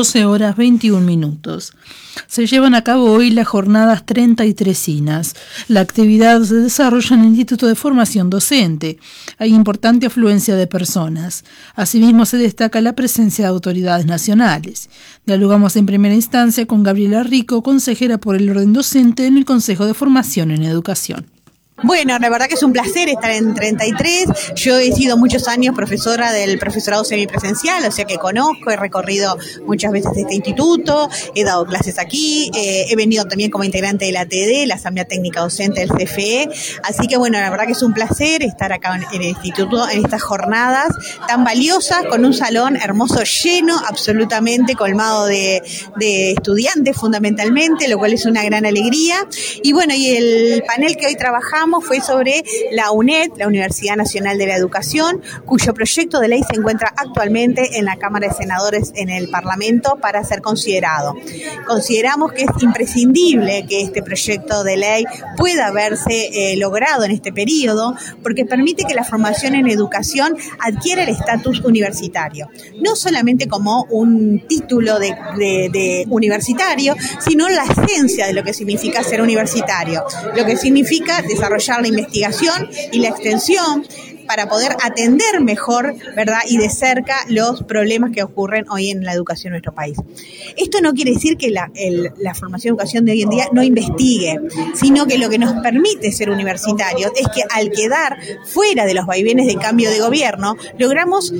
12 horas 21 minutos. Se llevan a cabo hoy las jornadas 33inas. La actividad se desarrolla en el Instituto de Formación Docente. Hay importante afluencia de personas. Asimismo, se destaca la presencia de autoridades nacionales. Dialogamos en primera instancia con Gabriela Rico, consejera por el orden docente en el Consejo de Formación en Educación. Bueno, la verdad que es un placer estar en 33. Yo he sido muchos años profesora del profesorado semipresencial, o sea que conozco, he recorrido muchas veces este instituto, he dado clases aquí, he venido también como integrante de la ATD, la Asamblea Técnica Docente del CFE, así que bueno, la verdad que es un placer estar acá en el instituto en estas jornadas tan valiosas, con un salón hermoso, lleno, absolutamente colmado de estudiantes fundamentalmente, lo cual es una gran alegría. Y bueno, y el panel que hoy trabajamos fue sobre la UNED, la Universidad Nacional de la Educación, cuyo proyecto de ley se encuentra actualmente en la Cámara de Senadores en el Parlamento para ser considerado. Consideramos que es imprescindible que este proyecto de ley pueda haberse logrado en este periodo, porque permite que la formación en educación adquiera el estatus universitario, no solamente como un título de universitario, sino la esencia de lo que significa ser universitario, lo que significa desarrollar la investigación y la extensión para poder atender mejor, ¿verdad?, y de cerca los problemas que ocurren hoy en la educación en nuestro país. Esto no quiere decir que la formación y educación de hoy en día no investigue, sino que lo que nos permite ser universitarios es que al quedar fuera de los vaivenes de cambio de gobierno, logremos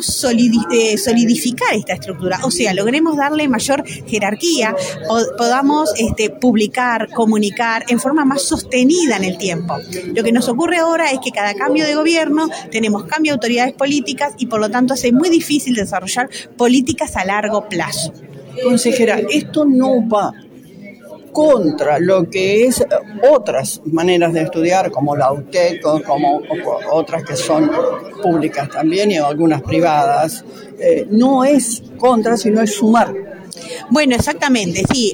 solidificar esta estructura, o sea, logremos darle mayor jerarquía, podamos publicar, comunicar en forma más sostenida en el tiempo. Lo que nos ocurre ahora es que cada cambio de gobierno tenemos cambio de autoridades políticas y por lo tanto hace muy difícil desarrollar políticas a largo plazo. Consejera, esto no va contra lo que es otras maneras de estudiar, como la UTEC, como otras que son públicas también y algunas privadas. No es contra, sino es sumar. Bueno, exactamente, sí.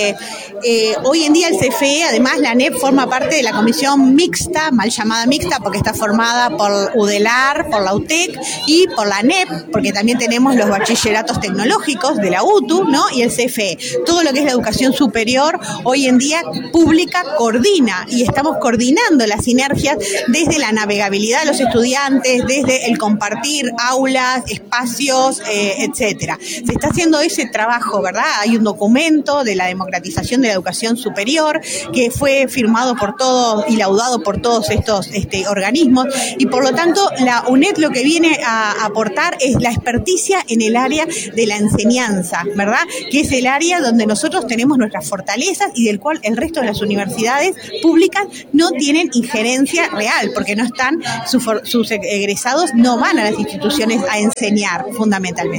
Hoy en día el CFE, además la ANEP forma parte de la comisión mixta, mal llamada mixta, porque está formada por UDELAR, por la UTEC y por la ANEP, porque también tenemos los bachilleratos tecnológicos de la UTU, ¿no?, y el CFE. Todo lo que es la educación superior, hoy en día pública, coordina, y estamos coordinando las sinergias desde la navegabilidad de los estudiantes, desde el compartir aulas, espacios, etcétera. Se está haciendo ese trabajo, ¿verdad? Hay un documento de la democratización de la educación superior que fue firmado por todos y laudado por todos estos organismos, y por lo tanto la UNED lo que viene a aportar es la experticia en el área de la enseñanza, ¿verdad?, que es el área donde nosotros tenemos nuestras fortalezas y del cual el resto de las universidades públicas no tienen injerencia real, porque no están, sus egresados no van a las instituciones a enseñar fundamentalmente.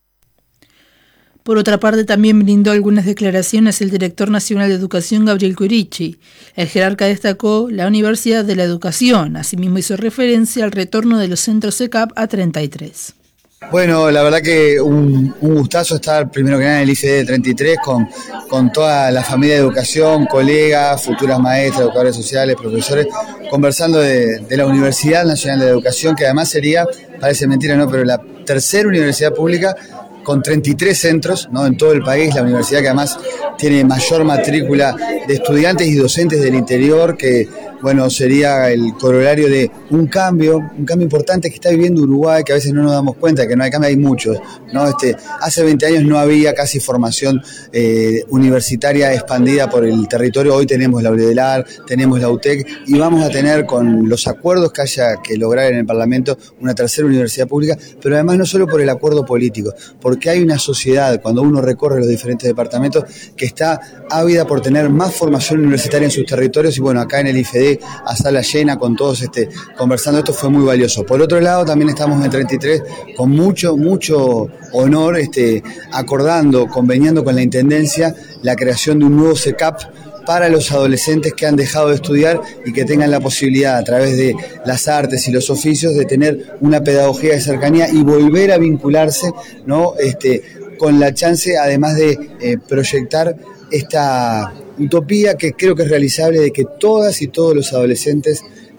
Por otra parte, también brindó algunas declaraciones el director nacional de Educación, Gabriel Curichi. El jerarca destacó la Universidad de la Educación. Asimismo, hizo referencia al retorno de los centros ECAP a 33. Bueno, la verdad que un gustazo estar primero que nada en el IFD 33 con toda la familia de educación, colegas, futuras maestras, educadores sociales, profesores, conversando de la Universidad Nacional de la Educación, que además sería, parece mentira, ¿no?, pero la tercera universidad pública con 33 centros, ¿no?, en todo el país, la universidad que además tiene mayor matrícula de estudiantes y docentes del interior, que bueno, sería el corolario de un cambio importante que está viviendo Uruguay, que a veces no nos damos cuenta, que no hay cambio, hay muchos, ¿no? Hace 20 años no había casi formación universitaria expandida por el territorio. Hoy tenemos la UDELAR, tenemos la UTEC, y vamos a tener, con los acuerdos que haya que lograr en el Parlamento, una tercera universidad pública, pero además no solo por el acuerdo político, porque hay una sociedad, cuando uno recorre los diferentes departamentos, que está ávida por tener más formación universitaria en sus territorios, y bueno, acá en el IFD, a sala llena, con todos conversando, esto fue muy valioso. Por otro lado, también estamos en 33 con mucho honor, acordando, conveniando con la Intendencia la creación de un nuevo CECAP para los adolescentes que han dejado de estudiar y que tengan la posibilidad, a través de las artes y los oficios, de tener una pedagogía de cercanía y volver a vincularse, ¿no?, con la chance, además de proyectar esta utopía que creo que es realizable, de que todas y todos los adolescentes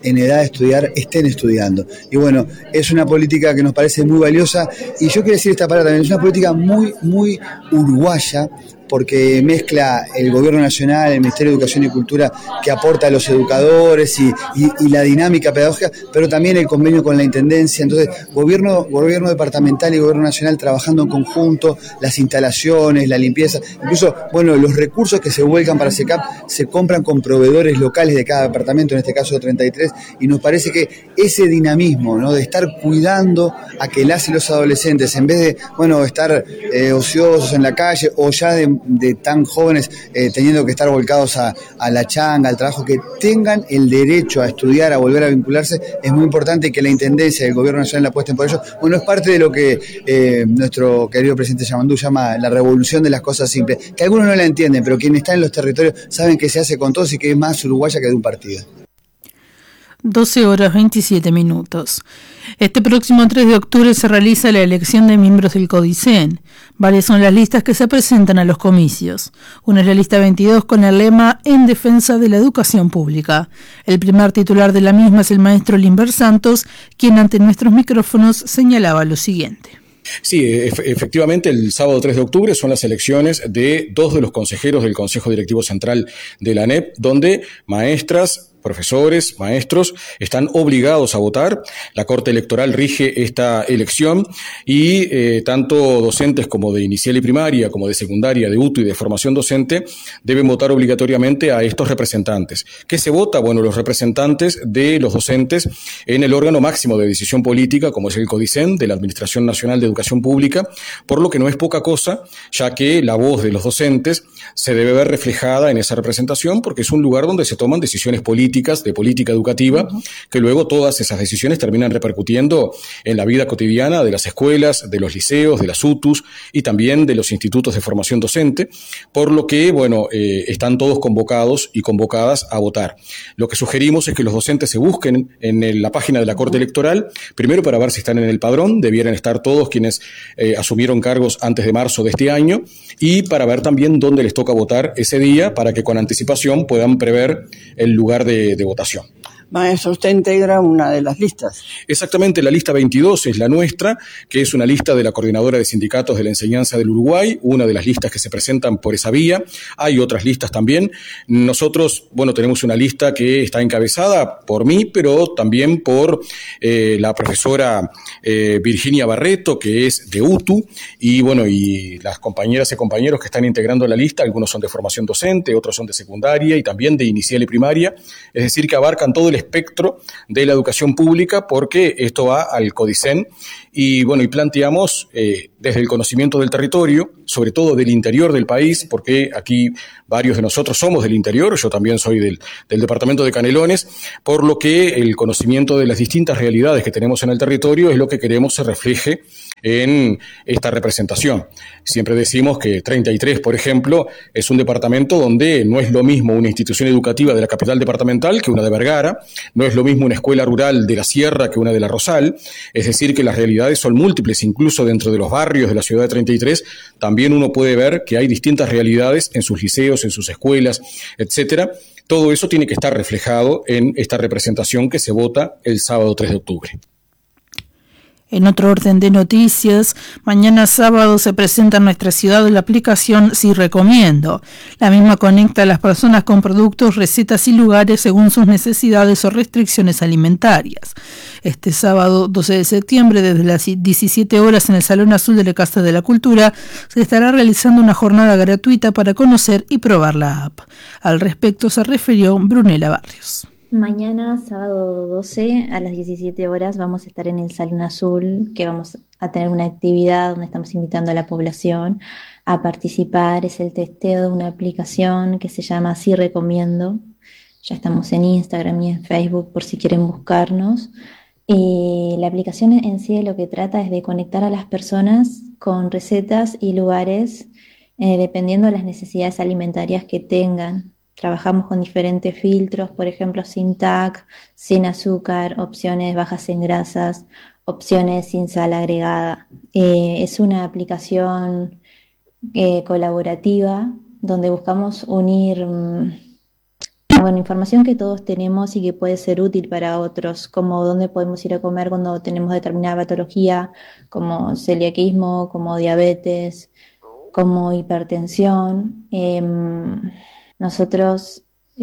en edad de estudiar estén estudiando. Y bueno, es una política que nos parece muy valiosa, y yo quiero decir esta palabra también, es una política muy, muy uruguaya, porque mezcla el gobierno nacional, el Ministerio de Educación y Cultura, que aporta a los educadores y la dinámica pedagógica, pero también el convenio con la Intendencia. Entonces, gobierno departamental y gobierno nacional trabajando en conjunto, las instalaciones, la limpieza, incluso, bueno, los recursos que se vuelcan para SECAP se compran con proveedores locales de cada departamento, en este caso 33, y nos parece que ese dinamismo, ¿no?, de estar cuidando a que las y los adolescentes, en vez de, bueno, estar ociosos en la calle o ya de tan jóvenes teniendo que estar volcados a la changa, al trabajo, que tengan el derecho a estudiar, a volver a vincularse, es muy importante, que la Intendencia y el Gobierno Nacional apuesten por ello. Bueno, es parte de lo que nuestro querido presidente Yamandú llama la revolución de las cosas simples, que algunos no la entienden, pero quienes están en los territorios saben que se hace con todos y que es más uruguaya que de un partido. 12:27. Este próximo 3 de octubre se realiza la elección de miembros del CODICEN. Varias son las listas que se presentan a los comicios. Una es la lista 22 con el lema "En defensa de la educación pública". El primer titular de la misma es el maestro Limber Santos, quien ante nuestros micrófonos señalaba lo siguiente. Sí, efectivamente el sábado 3 de octubre son las elecciones de 2 de los consejeros del Consejo Directivo Central de la ANEP, donde maestras, profesores, maestros están obligados a votar. La Corte Electoral rige esta elección y tanto docentes como de inicial y primaria, como de secundaria, de UTU y de formación docente deben votar obligatoriamente a estos representantes. ¿Qué se vota? Bueno, los representantes de los docentes en el órgano máximo de decisión política, como es el CODICEN, de la Administración Nacional de Educación Pública, por lo que no es poca cosa, ya que la voz de los docentes se debe ver reflejada en esa representación, porque es un lugar donde se toman decisiones políticas, de política educativa, que luego todas esas decisiones terminan repercutiendo en la vida cotidiana de las escuelas, de los liceos, de las UTUs y también de los institutos de formación docente, por lo que, bueno, están todos convocados y convocadas a votar. Lo que sugerimos es que los docentes se busquen en la página de la Corte Electoral, primero para ver si están en el padrón, debieran estar todos quienes asumieron cargos antes de marzo de este año, y para ver también dónde les toca votar ese día, para que con anticipación puedan prever el lugar de votación. Maestro, usted integra una de las listas. Exactamente, la lista 22 es la nuestra, que es una lista de la Coordinadora de Sindicatos de la Enseñanza del Uruguay, una de las listas que se presentan por esa vía. Hay otras listas también. Nosotros, bueno, tenemos una lista que está encabezada por mí, pero también por la profesora Virginia Barreto, que es de UTU, y bueno, y las compañeras y compañeros que están integrando la lista, algunos son de formación docente, otros son de secundaria y también de inicial y primaria, es decir, que abarcan todo el espectro de la educación pública, porque esto va al CODICEN y bueno, y planteamos desde el conocimiento del territorio, sobre todo del interior del país, porque aquí varios de nosotros somos del interior, yo también soy del departamento de Canelones, por lo que el conocimiento de las distintas realidades que tenemos en el territorio es lo que queremos se refleje en esta representación. Siempre decimos que 33, por ejemplo, es un departamento donde no es lo mismo una institución educativa de la capital departamental que una de Vergara, no es lo mismo una escuela rural de la Sierra que una de la Rosal, es decir, que las realidades son múltiples, incluso dentro de los barrios de la ciudad de 33, también uno puede ver que hay distintas realidades en sus liceos, en sus escuelas, etcétera. Todo eso tiene que estar reflejado en esta representación que se vota el sábado 3 de octubre. En otro orden de noticias, mañana sábado se presenta en nuestra ciudad la aplicación Sí Recomiendo. La misma conecta a las personas con productos, recetas y lugares según sus necesidades o restricciones alimentarias. Este sábado 12 de septiembre, desde las 17 horas en el Salón Azul de la Casa de la Cultura, se estará realizando una jornada gratuita para conocer y probar la app. Al respecto se refirió Brunella Barrios. Mañana, sábado 12, a las 17 horas, vamos a estar en el Salón Azul, que vamos a tener una actividad donde estamos invitando a la población a participar. Es el testeo de una aplicación que se llama Sí Recomiendo. Ya estamos en Instagram y en Facebook por si quieren buscarnos. Y la aplicación en sí lo que trata es de conectar a las personas con recetas y lugares dependiendo de las necesidades alimentarias que tengan. Trabajamos con diferentes filtros, por ejemplo, sin TAC, sin azúcar, opciones bajas en grasas, opciones sin sal agregada. Es una aplicación colaborativa donde buscamos unir bueno, información que todos tenemos y que puede ser útil para otros, como dónde podemos ir a comer cuando tenemos determinada patología, como celiaquismo, como diabetes, como hipertensión. Nosotros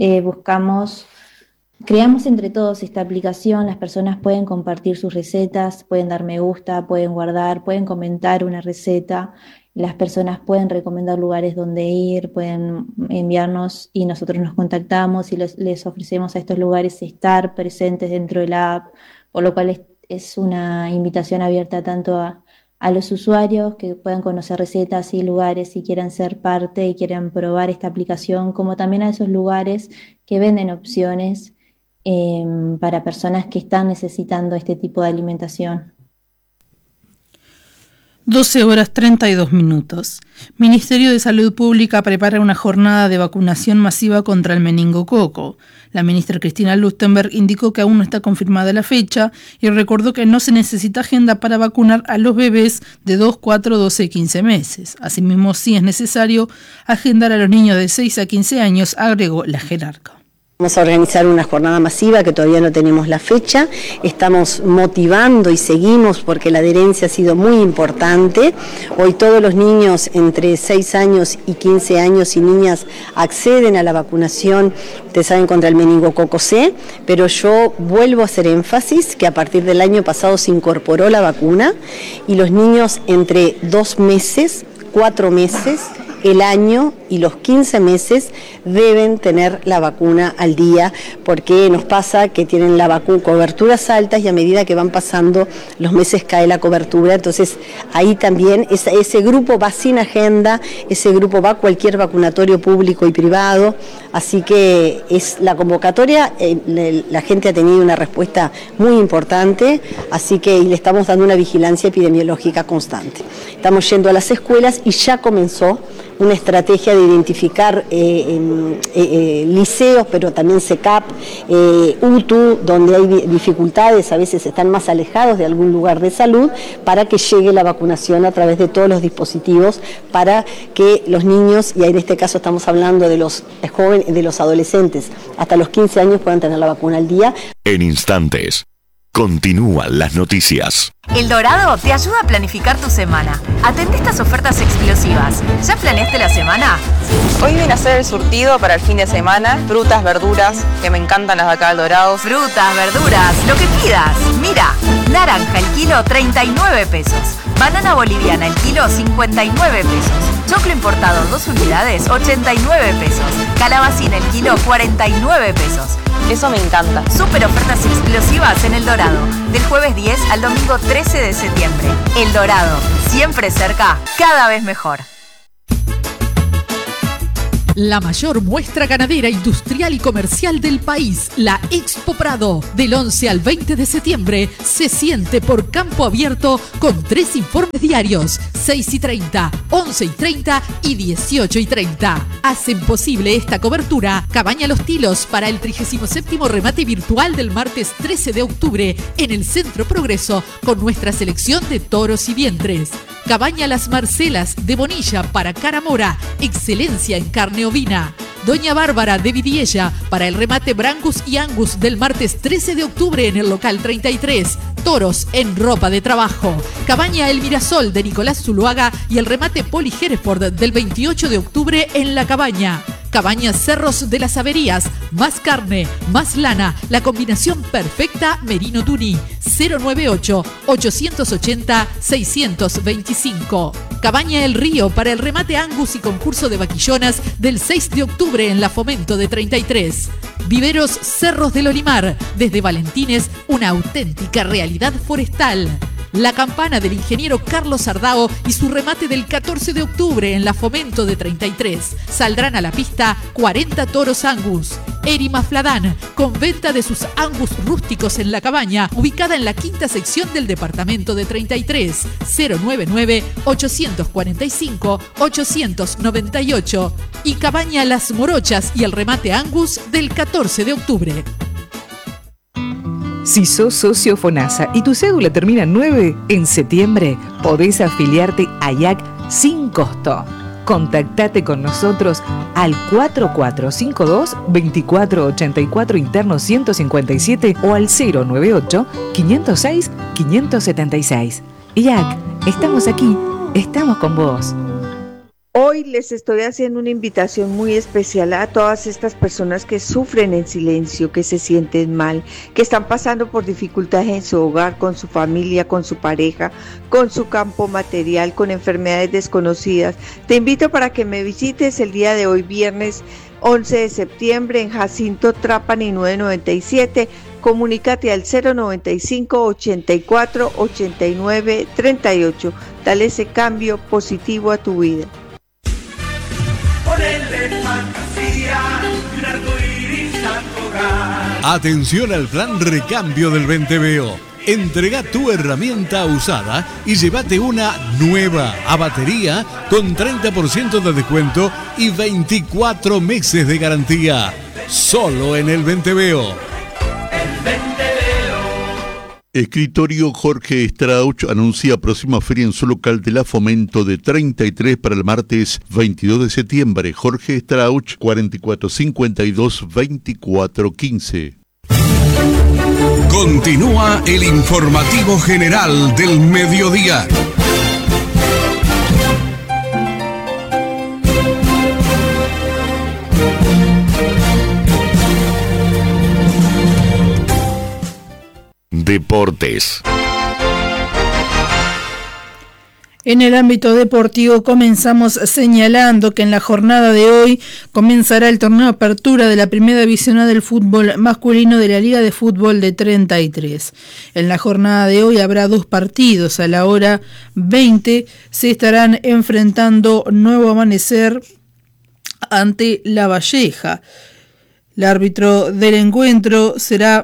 creamos entre todos esta aplicación. Las personas pueden compartir sus recetas, pueden dar me gusta, pueden guardar, pueden comentar una receta. Las personas pueden recomendar lugares donde ir, pueden enviarnos y nosotros nos contactamos y les ofrecemos a estos lugares estar presentes dentro de la app, por lo cual es una invitación abierta tanto a los usuarios que puedan conocer recetas y lugares y quieran ser parte y quieran probar esta aplicación, como también a esos lugares que venden opciones para personas que están necesitando este tipo de alimentación. 12:32. Ministerio de Salud Pública prepara una jornada de vacunación masiva contra el meningococo. La ministra Cristina Lustenberg indicó que aún no está confirmada la fecha y recordó que no se necesita agenda para vacunar a los bebés de 2, 4, 12 y 15 meses. Asimismo, sí es necesario agendar a los niños de 6 a 15 años, agregó la jerarca. Vamos a organizar una jornada masiva que todavía no tenemos la fecha, estamos motivando y seguimos porque la adherencia ha sido muy importante. Hoy todos los niños entre 6 años y 15 años y niñas acceden a la vacunación, ustedes saben, contra el meningococo C, pero yo vuelvo a hacer énfasis que a partir del año pasado se incorporó la vacuna y los niños entre 2 meses, 4 meses, el año y los 15 meses deben tener la vacuna al día, porque nos pasa que tienen la coberturas altas y a medida que van pasando los meses cae la cobertura. Entonces ahí también ese grupo va sin agenda, ese grupo va a cualquier vacunatorio público y privado, así que es la convocatoria, la gente ha tenido una respuesta muy importante, así que le estamos dando una vigilancia epidemiológica constante. Estamos yendo a las escuelas y ya comenzó una estrategia de identificar liceos, pero también SECAP, UTU, donde hay dificultades, a veces están más alejados de algún lugar de salud, para que llegue la vacunación a través de todos los dispositivos, para que los niños, y en este caso estamos hablando de los jóvenes, de los adolescentes, hasta los 15 años puedan tener la vacuna al día. En instantes, continúan las noticias. El Dorado te ayuda a planificar tu semana. Atende estas ofertas explosivas. ¿Ya planeaste la semana? Hoy vine a hacer el surtido para el fin de semana. Frutas, verduras, que me encantan las de acá del Dorado. Frutas, verduras, lo que pidas. Mira, naranja el kilo 39 pesos. Banana boliviana el kilo 59 pesos. Choclo importado 2 unidades 89 pesos. Calabacín el kilo 49 pesos. Eso me encanta. Super ofertas explosivas en El Dorado. Del jueves 10 al domingo 13 de septiembre. El Dorado. Siempre cerca, cada vez mejor. La mayor muestra ganadera, industrial y comercial del país, la Expo Prado, del 11 al 20 de septiembre, se siente por campo abierto con 3 informes diarios, 6:30, 11:30 y 18:30. Hacen posible esta cobertura Cabaña Los Tilos para el 37º remate virtual del martes 13 de octubre en el Centro Progreso con nuestra selección de toros y vientres. Cabaña Las Marcelas de Bonilla para Caramora, excelencia en carne ovina. Doña Bárbara de Vidiella para el remate Brangus y Angus del martes 13 de octubre en el local 33. Toros en ropa de trabajo. Cabaña El Mirasol de Nicolás Zuluaga y el remate Poli Hereford del 28 de octubre en La Cabaña. Cabaña Cerros de las Averías, más carne, más lana, la combinación perfecta Merino Tuní, 098-880-625. Cabaña El Río para el remate Angus y concurso de vaquillonas del 6 de octubre en la Fomento de 33. Viveros Cerros del Olimar, desde Valentines, una auténtica realidad forestal. La Campana del ingeniero Carlos Ardao y su remate del 14 de octubre en la Fomento de 33. Saldrán a la pista 40 toros Angus. Erima Fladán, con venta de sus Angus rústicos en La Cabaña, ubicada en la 5ª sección del departamento de 33. 099-845-898. Y Cabaña Las Morochas y el remate Angus del 14 de octubre. Si sos socio FONASA y tu cédula termina en 9, en septiembre podés afiliarte a IAC sin costo. Contactate con nosotros al 4452-2484 interno 157 o al 098-506-576. IAC, estamos aquí, estamos con vos. Hoy les estoy haciendo una invitación muy especial a todas estas personas que sufren en silencio, que se sienten mal, que están pasando por dificultades en su hogar, con su familia, con su pareja, con su campo material, con enfermedades desconocidas. Te invito para que me visites el día de hoy, viernes 11 de septiembre, en Jacinto Trapani 997. Comunícate al 095 84 89 38. Dale ese cambio positivo a tu vida. Atención al plan recambio del Venteveo. Entrega tu herramienta usada y llévate una nueva a batería con 30% de descuento y 24 meses de garantía. Solo en el Venteveo. Escritorio Jorge Strauch anuncia próxima feria en su local de la Fomento de 33 para el martes 22 de septiembre. Jorge Strauch, 4452-2415. Continúa el informativo general del mediodía. Deportes. En el ámbito deportivo comenzamos señalando que en la jornada de hoy comenzará el torneo Apertura de la Primera División del fútbol masculino de la Liga de Fútbol de 33. En la jornada de hoy habrá 2 partidos. A la hora 20 se estarán enfrentando Nuevo Amanecer ante La Valleja. El árbitro del encuentro será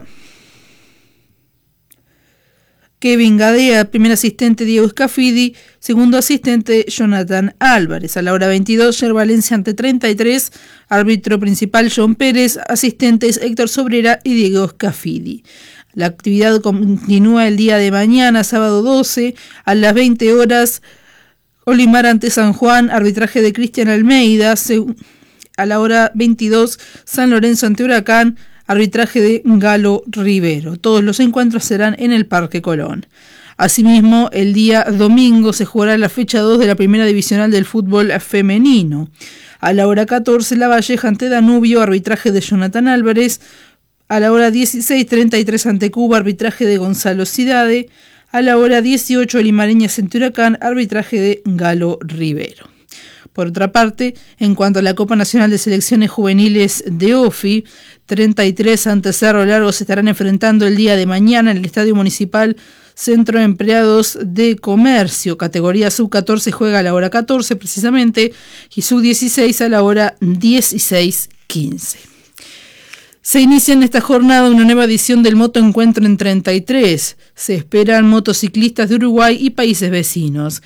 Kevin Gadea, primer asistente Diego Scafidi, segundo asistente Jonathan Álvarez. A la hora 22, Yer Valencia ante 33, árbitro principal John Pérez, asistentes Héctor Sobrera y Diego Scafidi. La actividad continúa el día de mañana, sábado 12, a las 20 horas, Olimar ante San Juan, arbitraje de Cristian Almeida. A la hora 22, San Lorenzo ante Huracán, arbitraje de Galo Rivero. Todos los encuentros serán en el Parque Colón. Asimismo, el día domingo se jugará la fecha 2 de la Primera Divisional del fútbol femenino. A la hora 14, La Valleja ante Danubio, arbitraje de Jonathan Álvarez. A la hora 16:33 ante Cuba, arbitraje de Gonzalo Cidade. A la hora 18, Limareñas ante Huracán, arbitraje de Galo Rivero. Por otra parte, en cuanto a la Copa Nacional de Selecciones Juveniles de OFI, 33 ante Cerro Largo se estarán enfrentando el día de mañana en el Estadio Municipal Centro de Empleados de Comercio. Categoría sub-14 juega a la hora 14 precisamente y sub-16 a la hora 16:15. Se inicia en esta jornada una nueva edición del Moto Encuentro en 33. Se esperan motociclistas de Uruguay y países vecinos.